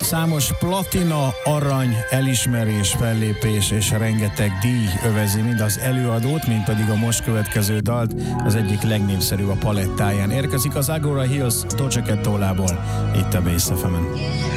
Számos platina, arany, elismerés, fellépés és rengeteg díj övezi mind az előadót, mind pedig a most következő dalt, az egyik legnépszerűbb a palettáján. Érkezik az Agora Hills Doja Cat tollából, itt a Bass FM-en.